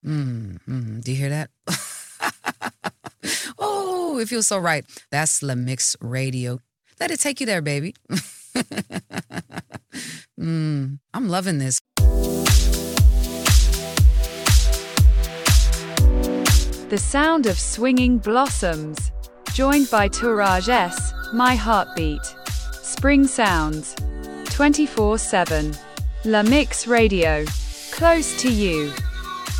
Do you hear that? Oh, it feels so right. That's La Mix Radio. Let it take you there, baby. I'm loving this. The sound of swinging blossoms. Joined by Tourage S, My Heartbeat. Spring sounds. 24/7. La Mix Radio. Close to you.